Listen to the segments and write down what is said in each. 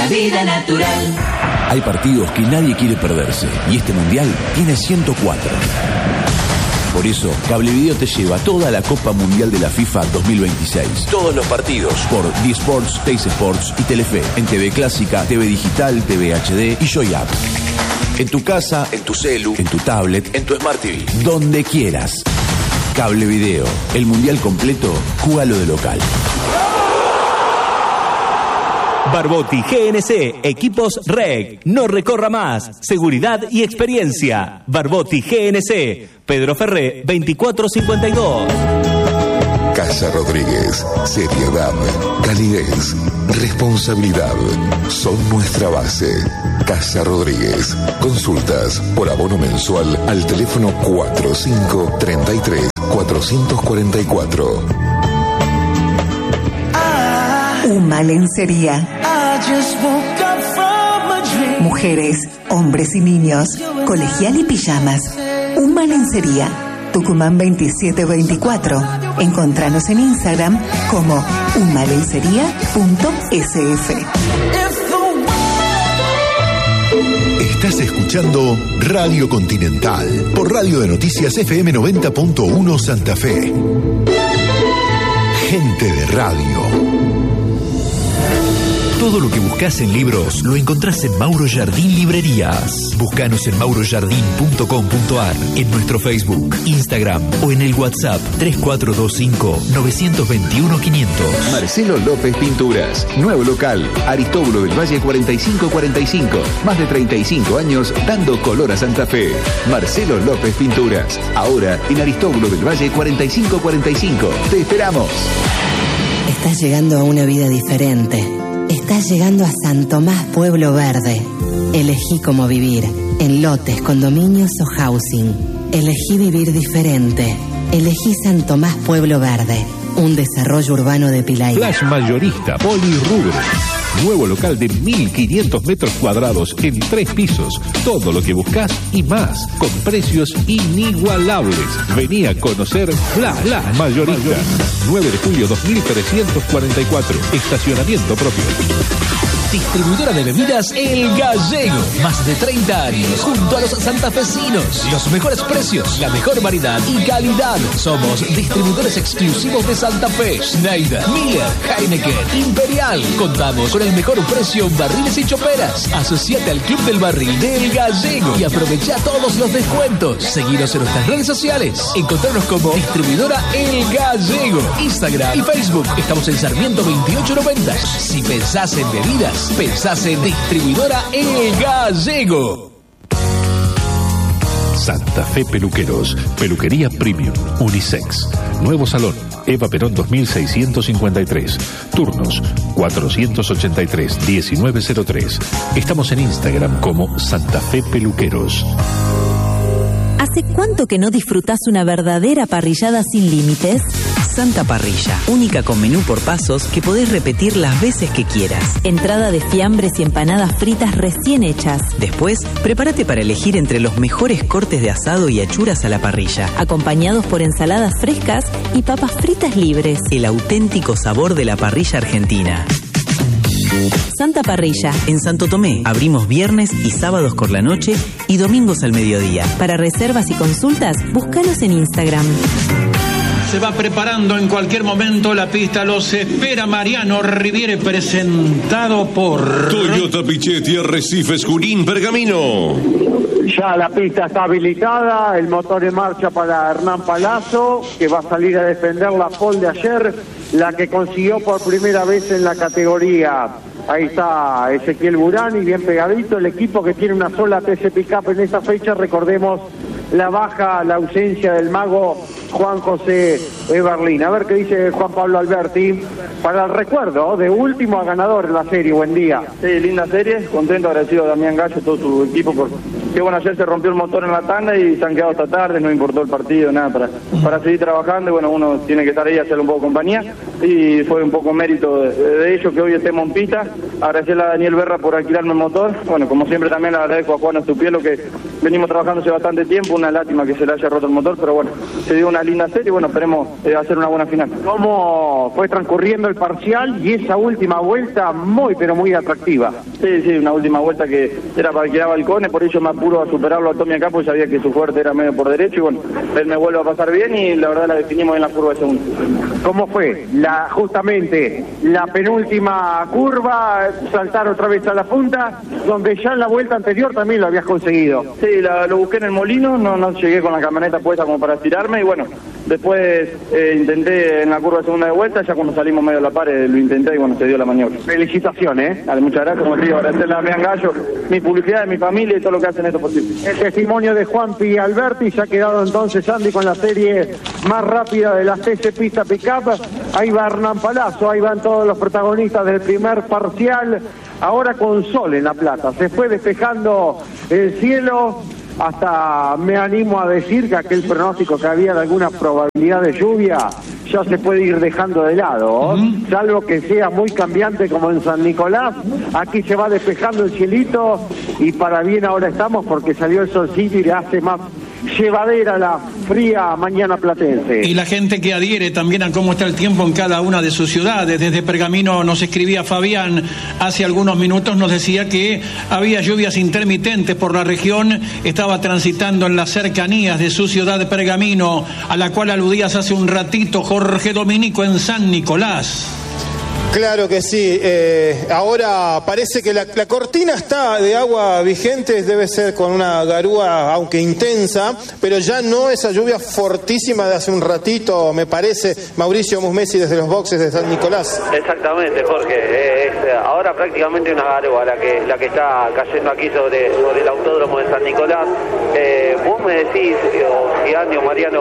vida natural. Hay partidos que nadie quiere perderse y este mundial tiene 104. Por eso, Cablevideo te lleva toda la Copa Mundial de la FIFA 2026. Todos los partidos por D-Sports, Teis Sports y Telefe. En TV Clásica, TV Digital, TV HD y Joy App. En tu casa, en tu celu, en tu tablet, en tu Smart TV. Donde quieras. Cablevideo. El mundial completo, júgalo de local. Barbotti GNC, equipos REC, no recorra más, seguridad y experiencia. Barbotti GNC, Pedro Ferré, 2452. Casa Rodríguez, seriedad, calidez, responsabilidad, son nuestra base. Casa Rodríguez, consultas por abono mensual al teléfono 4533-444. Uma Lencería. Mujeres, hombres y niños, colegial y pijamas. Uma Lencería, Tucumán 2724. Encontranos en Instagram como umalencería.sf. Estás escuchando Radio Continental por Radio de Noticias FM 90.1 Santa Fe. Gente de radio. Todo lo que buscas en libros lo encontrás en Mauro Jardín Librerías. Búscanos en maurojardín.com.ar, en nuestro Facebook, Instagram o en el WhatsApp 3425-921-500. Marcelo López Pinturas, nuevo local, Aristóbulo del Valle 4545. Más de 35 años dando color a Santa Fe. Marcelo López Pinturas, ahora en Aristóbulo del Valle 4545. ¡Te esperamos! Estás llegando a una vida diferente. Estás llegando a San Tomás Pueblo Verde. Elegí cómo vivir, en lotes, condominios o housing. Elegí vivir diferente. Elegí San Tomás Pueblo Verde, un desarrollo urbano de Pilaí. Flash Mayorista Polirrubro. Nuevo local de 1.500 metros cuadrados en 3 pisos. Todo lo que buscas y más, con precios inigualables. Vení a conocer Flash Mayorista. 9 de julio 2344. Estacionamiento propio. Distribuidora de bebidas El Gallego. Más de 30 años junto a los santafesinos. Los mejores precios, la mejor variedad y calidad. Somos distribuidores exclusivos de Santa Fe. Schneider, Miller, Heineken, Imperial. Contamos con el mejor precio en barriles y choperas. Asociate al Club del Barril de El Gallego y aprovecha todos los descuentos. Seguinos en nuestras redes sociales. Encontrarnos como distribuidora El Gallego. Instagram y Facebook. Estamos en Sarmiento 2890. Si pensás en bebidas, pensás en distribuidora El Gallego. Santa Fe Peluqueros, peluquería premium, unisex. Nuevo salón, Eva Perón 2653. Turnos 483-1903. Estamos en Instagram como Santa Fe Peluqueros. ¿Hace cuánto que no disfrutás una verdadera parrillada sin límites? Santa Parrilla, única con menú por pasos que podés repetir las veces que quieras. Entrada de fiambres y empanadas fritas recién hechas. Después, prepárate para elegir entre los mejores cortes de asado y achuras a la parrilla, acompañados por ensaladas frescas y papas fritas libres. El auténtico sabor de la parrilla argentina. Santa Parrilla. En Santo Tomé, abrimos viernes y sábados por la noche y domingos al mediodía. Para reservas y consultas, búscanos en Instagram. Se va preparando en cualquier momento la pista. Los espera Mariano Riviere, presentado por Toyota Pichetti, Arrecifes, Junín, Pergamino. Ya la pista está habilitada, el motor en marcha para Hernán Palazzo, que va a salir a defender la pole de ayer, la que consiguió por primera vez en la categoría. Ahí está Ezequiel Burani, bien pegadito, el equipo que tiene una sola TC Pickup en esta fecha. Recordemos la baja, la ausencia del mago Juan José Eberlín. A ver qué dice Juan Pablo Alberti para el recuerdo de último ganador en la serie. Buen día. Sí, linda serie, contento, agradecido a Damián Gallo, todo su equipo, porque bueno, ayer se rompió el motor en la tanda y se han quedado hasta tarde, no importó el partido, nada, para seguir trabajando. Y bueno, uno tiene que estar ahí, hacerle un poco compañía, y fue un poco mérito de ellos que hoy estemos en pista. Agradecerle a Daniel Berra por alquilarme el motor. Bueno, como siempre también le agradezco a Juan Estupielo, que venimos trabajando hace bastante tiempo. Una lástima que se le haya roto el motor, pero bueno, se dio una linda serie, bueno, esperemos hacer una buena final. ¿Cómo fue transcurriendo el parcial y esa última vuelta muy, pero muy atractiva? Sí, una última vuelta que era para que daba balcones, por ello me apuro a superarlo a Tommy acá, porque sabía que su fuerte era medio por derecho, y bueno, él me vuelve a pasar bien y la verdad la definimos en la curva de segundo. ¿Cómo fue? Justamente la penúltima curva, saltar otra vez a la punta, donde ya en la vuelta anterior también lo habías conseguido. Sí, lo busqué en el molino, no llegué con la camioneta puesta como para estirarme, y bueno, después intenté en la curva de segunda de vuelta, ya cuando salimos medio a la par lo intenté y bueno, se dio la maniobra. Felicitaciones, Dale, muchas gracias, como te digo, agradecerle a Damián Gallo, mi publicidad, de mi familia y todo lo que hacen esto posible. El testimonio de Juanpi Alberti, se ha quedado entonces Andy con la serie más rápida de las TC Pista Pickup. Ahí va Hernán Palazzo, ahí van todos los protagonistas del primer parcial, ahora con sol en La Plata. Se fue despejando el cielo, hasta me animo a decir que aquel pronóstico que había de alguna probabilidad de lluvia ya se puede ir dejando de lado, salvo que sea muy cambiante como en San Nicolás. Aquí se va despejando el cielito y para bien ahora estamos, porque salió el solcito y le hace más llevadera la fría mañana platense. Y la gente que adhiere también a cómo está el tiempo en cada una de sus ciudades. Desde Pergamino nos escribía Fabián hace algunos minutos, nos decía que había lluvias intermitentes por la región, estaba transitando en las cercanías de su ciudad de Pergamino, a la cual aludías hace un ratito, Jorge Dominico, en San Nicolás. Claro que sí, ahora parece que la cortina está de agua vigente, debe ser con una garúa aunque intensa, pero ya no esa lluvia fortísima de hace un ratito, me parece. Mauricio Musmesi desde los boxes de San Nicolás. Exactamente, Jorge, ahora prácticamente una garúa la que está cayendo aquí sobre el autódromo de San Nicolás. Vos me decís, si Andy o Mariano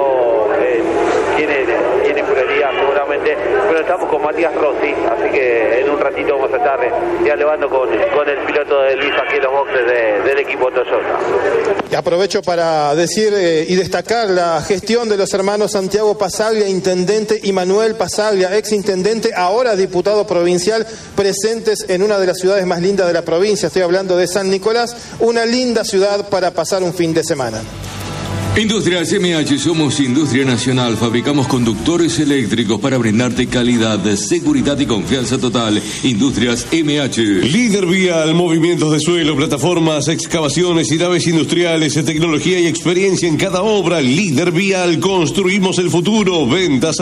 tiene prioridad seguramente, pero estamos con Matías Rossi, así que en un ratito vamos a estar dialogando con el piloto de Luis aquí en los boxes del equipo Toyota. Y aprovecho para decir y destacar la gestión de los hermanos Santiago Pasaglia, intendente, y Manuel Pasaglia, ex intendente, ahora diputado provincial, presentes en una de las ciudades más lindas de la provincia. Estoy hablando de San Nicolás, una linda ciudad para pasar un fin de semana. Industrias MH, somos industria nacional, fabricamos conductores eléctricos para brindarte calidad, seguridad y confianza total. Industrias MH. Líder vial, movimientos de suelo, plataformas, excavaciones y naves industriales, tecnología y experiencia en cada obra. Líder vial, construimos el futuro. Ventas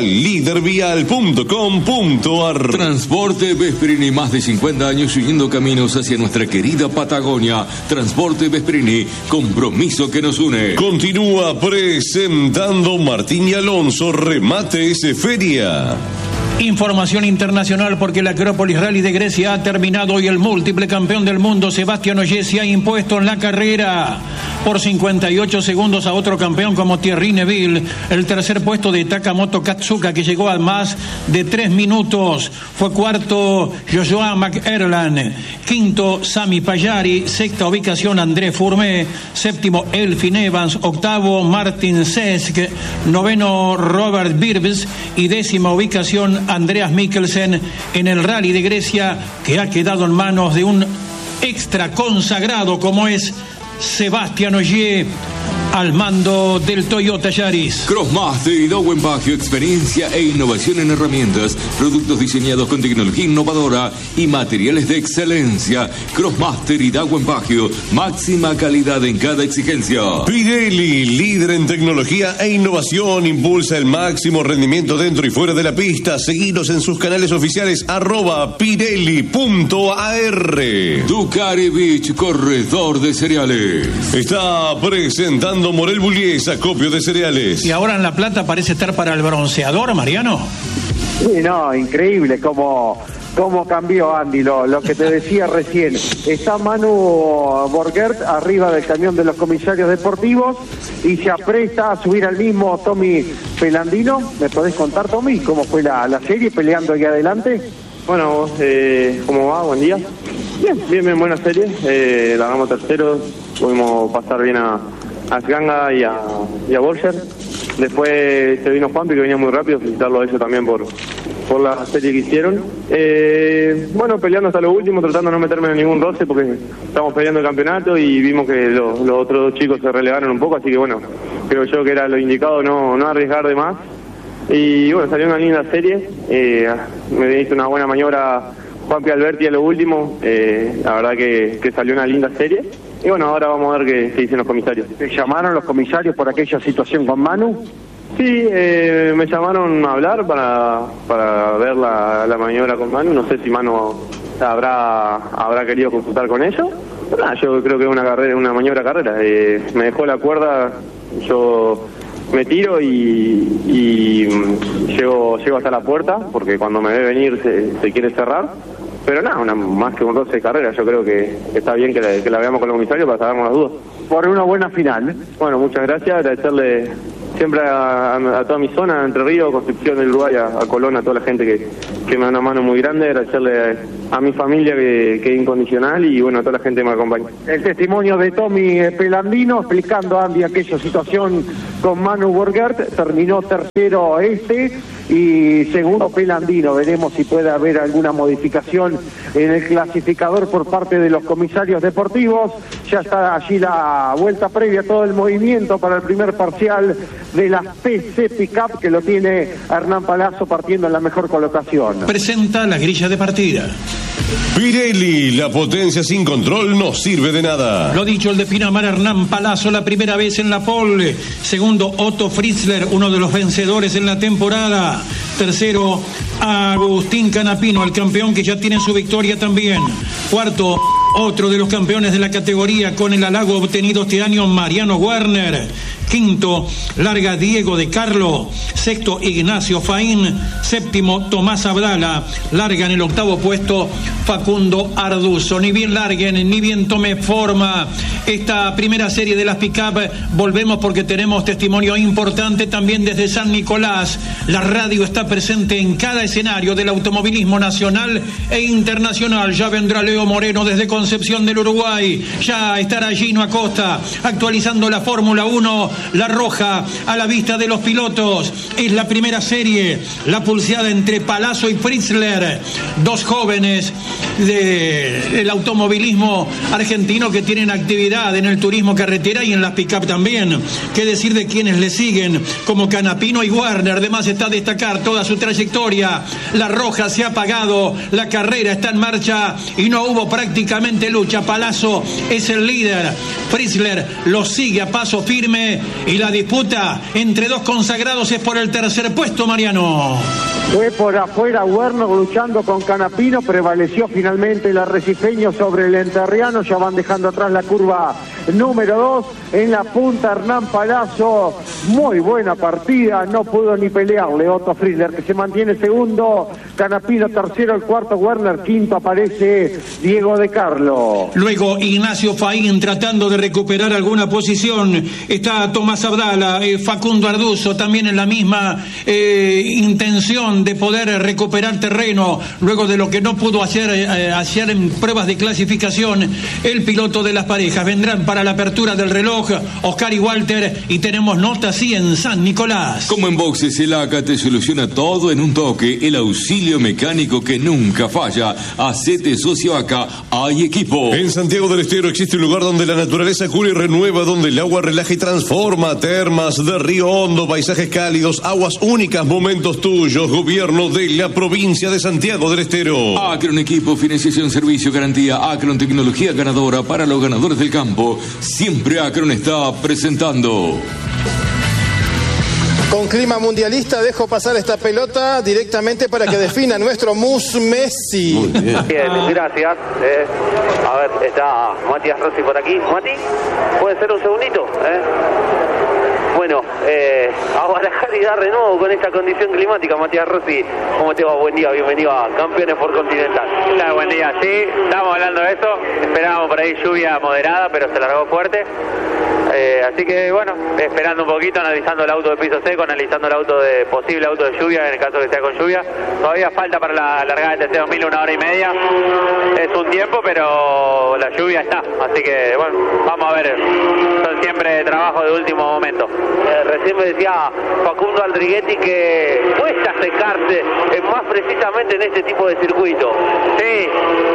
@lidervial.com.ar. Transporte Vesperini, más de 50 años uniendo caminos hacia nuestra querida Patagonia. Transporte Vesperini, compromiso que nos une. Continúa presentando Martín y Alonso, Remates Feria. Información internacional, porque la Acrópolis Rally de Grecia ha terminado y el múltiple campeón del mundo Sebastián Ogier se ha impuesto en la carrera por 58 segundos a otro campeón como Thierry Neuville. El tercer puesto de Takamoto Katsuka, que llegó a más de 3 minutos. Fue cuarto Joshua McErlan, quinto Sami Pajari, sexta ubicación André Fourmé, séptimo Elfyn Evans, octavo Martin Sesk, noveno Robert Birbs y décima ubicación Andreas Mikkelsen en el Rally de Grecia, que ha quedado en manos de un extra consagrado como es Sebastián Ogier, al mando del Toyota Yaris. Crossmaster y Dawen Baggio, experiencia e innovación en herramientas, productos diseñados con tecnología innovadora y materiales de excelencia. Crossmaster y Dawen Baggio, máxima calidad en cada exigencia. Pirelli, líder en tecnología e innovación, impulsa el máximo rendimiento dentro y fuera de la pista. Seguinos en sus canales oficiales @pirelli.ar. Ducati Beach, corredor de cereales. Está presentando Morel Bullies, acopio de cereales. Y ahora en La Plata parece estar para el bronceador, Mariano. Sí, no, increíble cómo cambió, Andy, lo que te decía recién. Está Manu Borgert arriba del camión de los comisarios deportivos y se apresta a subir al mismo Tommy Pelandino. ¿Me podés contar, Tommy, cómo fue la serie peleando aquí adelante? Bueno, ¿cómo va? Buen día. Bien, buena serie. Largamos terceros, pudimos pasar bien a Ganga y a Bolger. Después se vino Juanpi, que venía muy rápido, felicitarlo a ellos también por la serie que hicieron. Bueno, peleando hasta lo último, tratando de no meterme en ningún roce porque estamos peleando el campeonato y vimos que los otros dos chicos se relegaron un poco, así que bueno, creo yo que era lo indicado no arriesgar de más. Y bueno, salió una linda serie, me hizo una buena maniobra Juanpi Alberti a lo último, la verdad que salió una linda serie. Y bueno, ahora vamos a ver qué dicen los comisarios. ¿Te llamaron los comisarios por aquella situación con Manu? Sí, me llamaron a hablar para ver la maniobra con Manu. No sé si Manu habrá querido consultar con ellos. Yo creo que es una maniobra carrera. Me dejó la cuerda, yo me tiro y llego hasta la puerta, porque cuando me ve venir se quiere cerrar. Pero nada, más que un roce de carrera, yo creo que está bien que la veamos con los comisarios para sacarnos las dudas. Por una buena final. Bueno, muchas gracias, agradecerle siempre a toda mi zona, Entre Ríos, Concepción del Uruguay, a Colón, a toda la gente que me da una mano muy grande, agradecerle a mi familia que es incondicional y bueno, a toda la gente que me acompaña. El testimonio de Tommy Pelandino explicando a Andy aquella situación con Manu Borgert, terminó tercero y segundo Pelandino. Veremos si puede haber alguna modificación en el clasificador por parte de los comisarios deportivos. Ya está allí la vuelta previa, todo el movimiento para el primer parcial de la PC Pickup, que lo tiene Hernán Palazzo partiendo en la mejor colocación. Presenta la grilla de partida. Pirelli, la potencia sin control no sirve de nada. Lo dicho, el de Pinamar, Hernán Palazzo, la primera vez en la pole. Segundo, Otto Fritzler, uno de los vencedores en la temporada. Tercero, Agustín Canapino, el campeón que ya tiene su victoria también. Cuarto, otro de los campeones de la categoría con el halago obtenido este año, Mariano Werner. Quinto, larga Diego de Carlo. Sexto, Ignacio Faín. Séptimo, Tomás Abdala. Larga en el octavo puesto Facundo Arduzo. Ni bien larguen, ni bien tome forma esta primera serie de las pick-up. Volvemos porque tenemos testimonio importante también desde San Nicolás. La radio está presente en cada escenario del automovilismo nacional e internacional. Ya vendrá Leo Moreno desde Concepción del Uruguay. Ya estará Gino Acosta actualizando la Fórmula 1. La roja a la vista de los pilotos. Es la primera serie, la pulseada entre Palazzo y Fritzler, dos jóvenes del automovilismo argentino que tienen actividad en el turismo carretera y en las pick-up también. Qué decir de quienes le siguen, como Canapino y Werner. Además está a destacar toda su trayectoria. La roja se ha apagado, la carrera está en marcha y no hubo prácticamente lucha. Palazzo es el líder, Fritzler lo sigue a paso firme y la disputa entre dos consagrados es por el tercer puesto, Mariano. Fue por afuera Werner luchando con Canapino, prevaleció finalmente el arrecifeño sobre el enterriano. Ya van dejando atrás la curva número 2, en la punta Hernán Palazzo. Muy buena partida, no pudo ni pelearle Otto Fritzler, que se mantiene segundo, Canapino tercero, el cuarto Werner, quinto aparece Diego de Carlo. Luego Ignacio Faín tratando de recuperar alguna posición. Está Tomás Abdala, Facundo Arduzo también en la misma intención de poder recuperar terreno luego de lo que no pudo hacer en pruebas de clasificación el piloto de las parejas. Vendrán para la apertura del reloj Oscar y Walter y tenemos nota así en San Nicolás. Como en Boxes, el ACA te soluciona todo en un toque, el auxilio mecánico que nunca falla. Hacete socio ACA, hay equipo. En Santiago del Estero existe un lugar donde la naturaleza cura y renueva, donde el agua relaja y transforma. Termas de Río Hondo, paisajes cálidos, aguas únicas, momentos tuyos. Gobierno de la provincia de Santiago del Estero. Acron Equipo, financiación, servicio, garantía. Acron Tecnología ganadora para los ganadores del campo. Siempre Acron está presentando. Con clima mundialista dejo pasar esta pelota directamente para que defina nuestro Mus Messi. Muy bien. Bien, gracias. A ver, está Matías Rossi por aquí. Mati, ¿puede ser un segundito? Bueno, a barajar y dar de nuevo con esta condición climática. Matías Rossi, ¿cómo te va? Buen día, bienvenido a Campeones por Continental. Hola, buen día, sí, estábamos hablando de eso. Esperábamos por ahí lluvia moderada, pero se largó fuerte. Así que bueno, esperando un poquito, analizando el auto de piso seco, analizando el auto de posible auto de lluvia, en el caso que sea con lluvia. Todavía falta para la largada del TC2000 1 hora y media. Es un tiempo, pero la lluvia está. Así que bueno, vamos a ver. Son siempre trabajos de último momento. Recién me decía Facundo Aldriguetti que cuesta secarse, más precisamente en este tipo de circuito. Sí.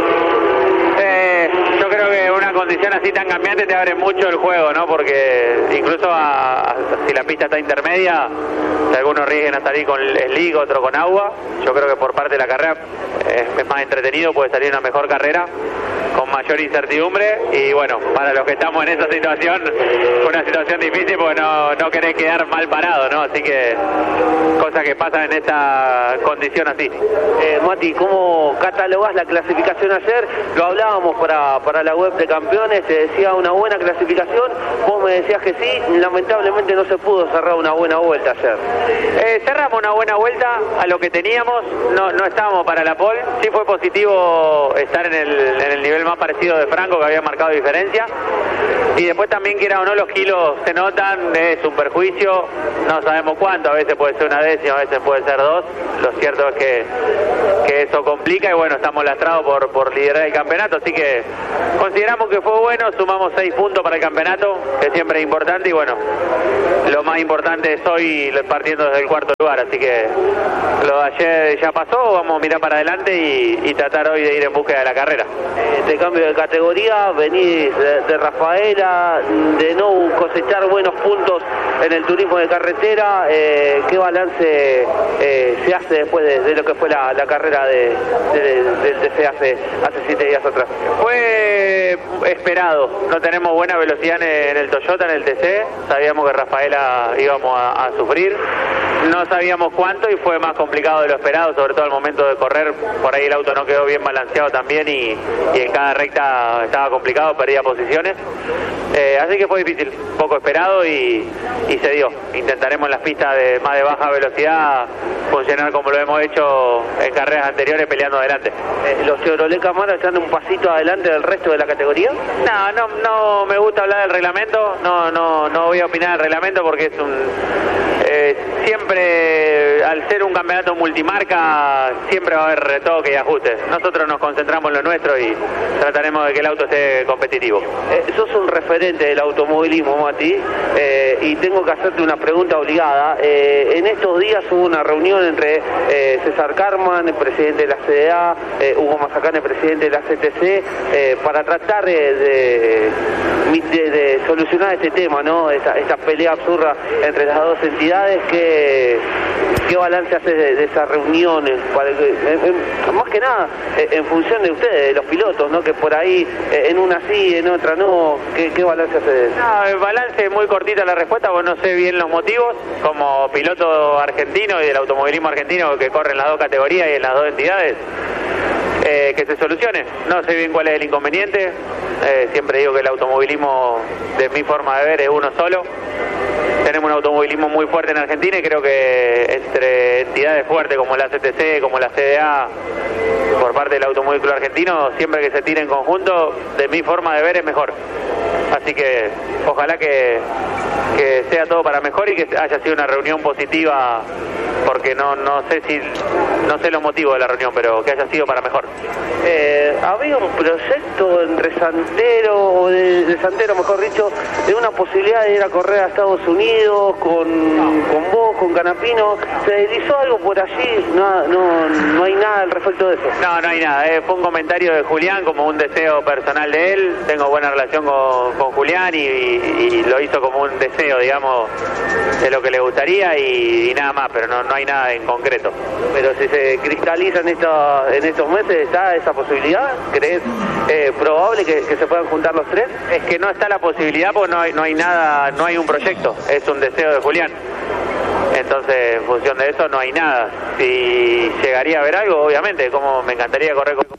Yo creo que una condición así tan cambiante te abre mucho el juego, ¿no? Porque incluso si la pista está intermedia, si algunos riesguen a salir con slick, otro con agua, yo creo que por parte de la carrera es más entretenido, puede salir una mejor carrera con mayor incertidumbre. Y bueno, para los que estamos en esa situación, una situación difícil porque no querés quedar mal parado, ¿no? Así que cosas que pasan en esta condición así. Mati, ¿cómo catalogás la clasificación ayer? Lo hablábamos para la web de campeones, se decía una buena clasificación, vos me decías que sí, lamentablemente no se pudo cerrar una buena vuelta ayer. Cerramos una buena vuelta a lo que teníamos, no estábamos para la pole, sí fue positivo estar en el nivel más parecido de Franco, que había marcado diferencia, y después también, quiera o no, los kilos se notan, es un perjuicio, no sabemos cuánto, a veces puede ser una décima, a veces puede ser 2, lo cierto es que eso complica, y bueno, estamos lastrados por liderar el campeonato, así que consideramos que fue bueno, sumamos 6 puntos para el campeonato, que siempre es importante, y bueno, lo más importante es hoy partiendo desde el cuarto lugar, así que lo de ayer ya pasó, vamos a mirar para adelante y tratar hoy de ir en búsqueda de la carrera. Este cambio de categoría, venís de Rafaela, de no cosechar buenos puntos en el turismo de carretera, ¿qué balance se hace después de lo que fue la carrera del TC hace 7 días atrás? Fue esperado, no tenemos buena velocidad en el Toyota, en el TC, sabíamos que Rafaela íbamos a sufrir, no sabíamos cuánto y fue más complicado de lo esperado, sobre todo al momento de correr, por ahí el auto no quedó bien balanceado también y en cada recta estaba complicado, perdía posiciones, así que fue difícil, poco esperado y se dio. Intentaremos en las pistas más de baja velocidad funcionar como lo hemos hecho en carreras anteriores, peleando adelante. ¿Los Chevrolet Camaro están un pasito adelante del resto de la categoría? No me gusta hablar del reglamento, no voy a opinar del reglamento porque es siempre, al ser un campeonato multimarca, siempre va a haber retoque y ajustes. Nosotros nos concentramos en lo nuestro y trataremos de que el auto esté competitivo. Sos un referente del automovilismo, Mati, y tengo que hacerte una pregunta obligada. En estos días hubo una reunión entre César Carman, el presidente de la CDA, Hugo Mazacán, el presidente de la CTC, para tratar de solucionar este tema, ¿no? Esta pelea absurda entre las dos entidades. ¿Qué balance hace de esas reuniones? Más que nada, en función de ustedes, de los pilotos, ¿no? Que por ahí, en una sí, en otra no. ¿Qué balance hace de eso? El balance es muy cortita la respuesta, porque no sé bien los motivos. Como piloto argentino y del automovilismo argentino que corre en las dos categorías y en las dos entidades, que se solucione. No sé bien cuál es el inconveniente. Siempre digo que el automovilismo, de mi forma de ver, es uno solo. Tenemos un automovilismo muy fuerte en Argentina y creo que entre entidades fuertes como la CTC, como la CDA, por parte del Automóvil Club Argentino, siempre que se tire en conjunto, de mi forma de ver, es mejor. Así que ojalá que sea todo para mejor y que haya sido una reunión positiva, porque no sé los motivos de la reunión, pero que haya sido para mejor. Había un proyecto entre Santero, o de Santero mejor dicho, de una posibilidad de ir a correr a Estados Unidos con vos, con Canapino. ¿Se deslizó algo por allí? No hay nada al respecto de eso. No hay nada. Fue un comentario de Julián, como un deseo personal de él. Tengo buena relación con Julián y lo hizo como un deseo, digamos, de lo que le gustaría y nada más, pero no hay nada en concreto. Pero si se cristaliza en estos meses, ¿está esa posibilidad? ¿Crees probable que se puedan juntar los tres? Es que no está la posibilidad porque no hay nada, no hay un proyecto, es un deseo de Julián. Entonces, en función de eso, no hay nada. Si llegaría a haber algo, obviamente, como me encantaría correr con...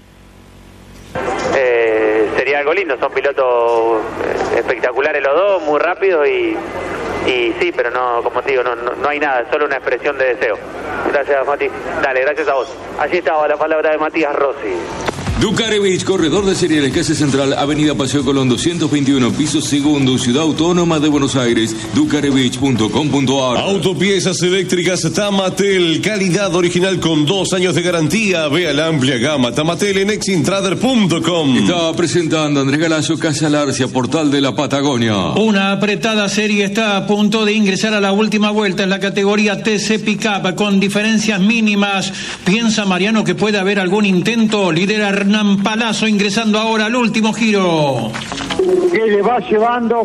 sería algo lindo, son pilotos espectaculares los dos, muy rápidos y sí, pero no, como te digo, no hay nada, solo una expresión de deseo. Gracias, Mati. Dale, gracias a vos. Allí estaba la palabra de Matías Rossi. Ducarevich, corredor de cereales, Calle Central, Avenida Paseo Colón 221, piso segundo, Ciudad Autónoma de Buenos Aires, ducarevich.com.ar. Autopiezas eléctricas Tamatel, calidad original con 2 años de garantía. Vea la amplia gama Tamatel en exintrader.com. Está presentando Andrés Galasso, Casa Larcia, Portal de la Patagonia. Una apretada serie está a punto de ingresar a la última vuelta en la categoría TC Pickup con diferencias mínimas. ¿Piensa Mariano que puede haber algún intento? Lidera Hernán Palazzo ingresando ahora al último giro. Que le va llevando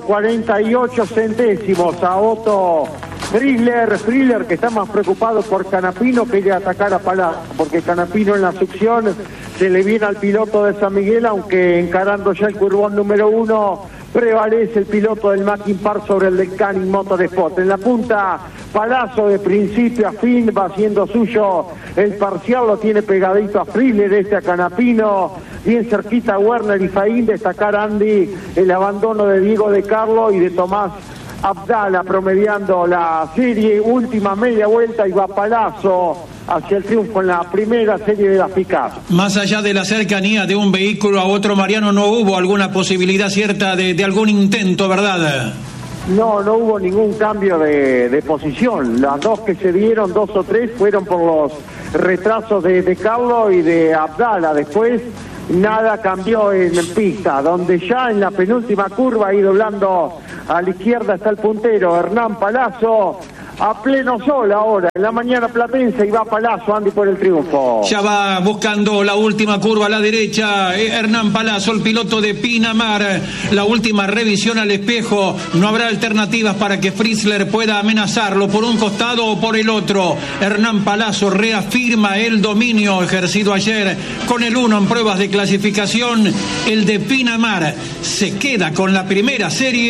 48 centésimos a Otto Friedler, que está más preocupado por Canapino que de atacar a Palazzo, porque Canapino en la succión se le viene al piloto de San Miguel, aunque encarando ya el curvón número 1 prevalece el piloto del Mackin Park sobre el del Canning Motorsport. En la punta, Palazzo de principio a fin va haciendo suyo el parcial, lo tiene pegadito a Friedler, a Canapino, bien cerquita a Werner y Faín. Destacar, Andy, el abandono de Diego de Carlo y de Tomás Abdala promediando la serie. Última media vuelta y va Palazzo hacia el triunfo en la primera serie de las pick-up. Más allá de la cercanía de un vehículo a otro, Mariano, no hubo alguna posibilidad cierta de algún intento, ¿verdad? No hubo ningún cambio de posición. Las dos que se dieron, 2 o 3, fueron por los retrasos de Carlo y de Abdala. Después nada cambió en pista, donde ya en la penúltima curva, ahí doblando a la izquierda, está el puntero Hernán Palazzo, a pleno sol ahora, en la mañana platense, y va Palazzo, Andy, por el triunfo. Ya va buscando la última curva a la derecha, Hernán Palazzo, el piloto de Pinamar. La última revisión al espejo, no habrá alternativas para que Fritzler pueda amenazarlo por un costado o por el otro. Hernán Palazzo reafirma el dominio ejercido ayer con el 1 en pruebas de clasificación. El de Pinamar se queda con la primera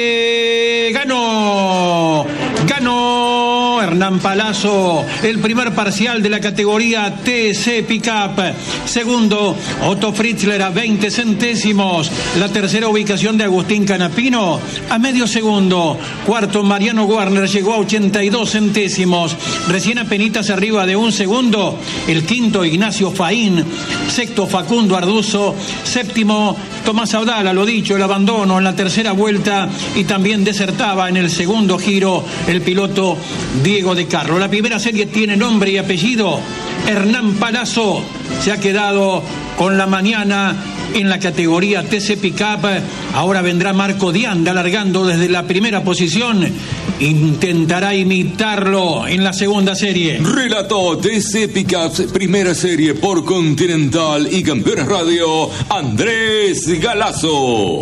serie. Ganó Hernán Palazzo el primer parcial de la categoría TC Pickup. Segundo, Otto Fritzler a 20 centésimos. La tercera ubicación de Agustín Canapino a medio segundo. Cuarto, Mariano Werner llegó a 82 centésimos. Recién apenitas arriba de un segundo, el quinto, Ignacio Faín. Sexto, Facundo Arduzo. Séptimo, Tomás Abdala, lo dicho, el abandono en la tercera vuelta, y también desertaba en el segundo giro el piloto Diego de Carlo. La primera serie tiene nombre y apellido. Hernán Palazzo se ha quedado con la mañana en la categoría TC Pickup. Ahora vendrá Marco Dianda largando desde la primera posición. Intentará imitarlo en la segunda serie. Relató TC Pickups, primera serie por Continental y Campeones Radio, Andrés Galasso.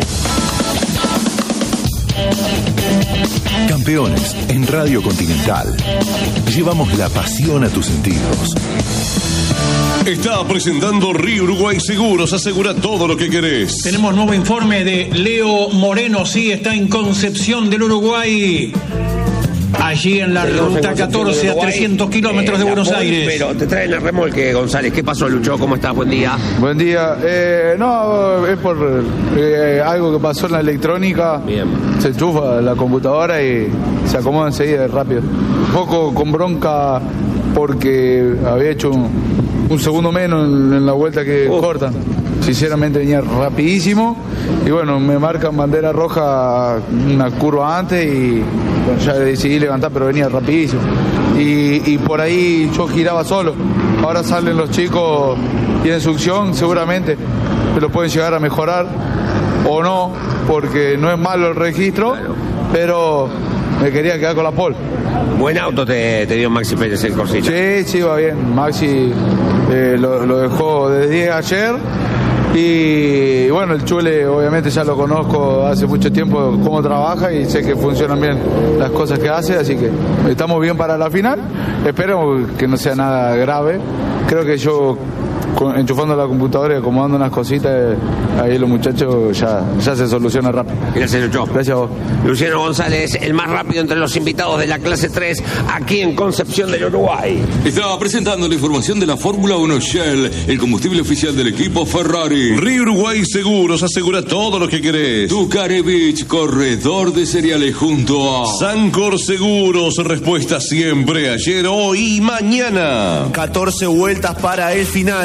Campeones en Radio Continental. Llevamos la pasión a tus sentidos. Está presentando Río Uruguay Seguros. Asegura todo lo que querés. Tenemos nuevo informe de Leo Moreno. Sí, está en Concepción del Uruguay. Allí en la ruta 14 a 300 kilómetros de Buenos Aires. Pero te traen el remolque, González. ¿Qué pasó, Lucho? ¿Cómo estás? Buen día. Buen día. No, es por algo que pasó en la electrónica. Bien. Se enchufa la computadora y se acomoda enseguida rápido. Un poco con bronca porque había hecho un segundo menos en la vuelta que cortan. Sinceramente venía rapidísimo y bueno, me marcan bandera roja una curva antes y bueno, ya decidí levantar, pero venía rapidísimo y por ahí yo giraba solo. Ahora salen los chicos y en succión seguramente se lo pueden llegar a mejorar o no, porque no es malo el registro, pero me quería quedar con la pole. Buen auto te dio Maxi Pérez, el Corsita. Sí, va bien. Maxi lo dejó desde 10 ayer. Y bueno, el Chule obviamente ya lo conozco hace mucho tiempo cómo trabaja y sé que funcionan bien las cosas que hace, así que estamos bien para la final. Espero que no sea nada grave. Creo que yo enchufando la computadora y acomodando unas cositas, ahí los muchachos ya se soluciona rápido. Gracias, Lucho. Gracias a vos. Luciano González, el más rápido entre los invitados de la clase 3 aquí en Concepción del Uruguay. Está presentando la información de la Fórmula 1 Shell, el combustible oficial del equipo Ferrari. Río Uruguay Seguros, asegura todo lo que querés. Ducarevich, corredor de cereales junto a Sancor Seguros, respuesta siempre, ayer, hoy y mañana. 14 vueltas para el final.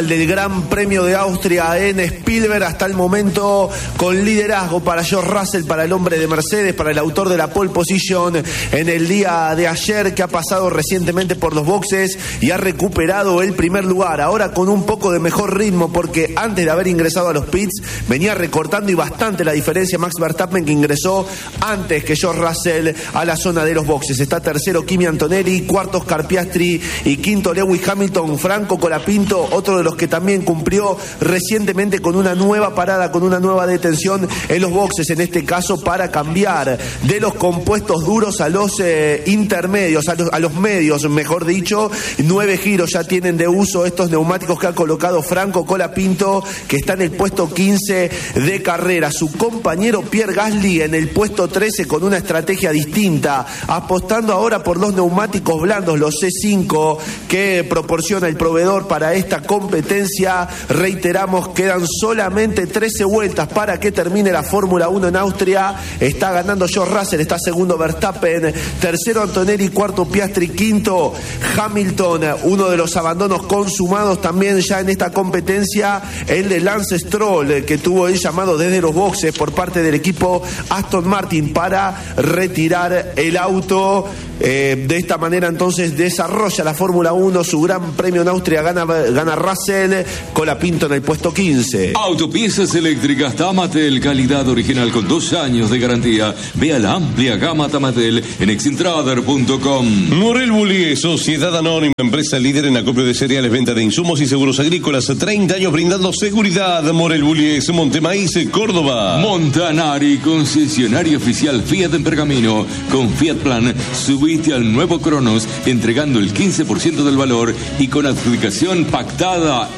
del Gran Premio de Austria en Spielberg, hasta el momento con liderazgo para George Russell, para el hombre de Mercedes, para el autor de la pole position en el día de ayer, que ha pasado recientemente por los boxes y ha recuperado el primer lugar, ahora con un poco de mejor ritmo, porque antes de haber ingresado a los pits venía recortando y bastante la diferencia Max Verstappen, que ingresó antes que George Russell a la zona de los boxes. Está tercero Kimi Antonelli, cuarto Oscar Piastri y quinto Lewis Hamilton. Franco Colapinto, otro de los que también cumplió recientemente con una nueva parada, con una nueva detención en los boxes, en este caso para cambiar de los compuestos duros a los intermedios, a los medios, mejor dicho. 9 giros ya tienen de uso estos neumáticos que ha colocado Franco Colapinto, que está en el puesto 15 de carrera. Su compañero Pierre Gasly en el puesto 13 con una estrategia distinta, apostando ahora por los neumáticos blandos, los C5 que proporciona el proveedor para esta competencia. Reiteramos, quedan solamente 13 vueltas para que termine la Fórmula 1 en Austria. Está ganando George Russell, está segundo Verstappen, tercero Antonelli, cuarto Piastri, quinto Hamilton. Uno de los abandonos consumados también ya en esta competencia, el de Lance Stroll, que tuvo el llamado desde los boxes por parte del equipo Aston Martin para retirar el auto. De esta manera entonces desarrolla la Fórmula 1 su Gran Premio en Austria, gana Russell, Colapinto en el puesto 15. Autopiezas eléctricas Tamatel, calidad original con 2 años de garantía. Vea la amplia gama Tamatel en exintrader.com. Morel Bullies, sociedad anónima, empresa líder en acopio de cereales, venta de insumos y seguros agrícolas, 30 años brindando seguridad. Morel Bullies, Montemaíz, Córdoba. Montanari, concesionario oficial Fiat en Pergamino. Con Fiat Plan, subiste al nuevo Cronos, entregando el 15% del valor y con adjudicación pactada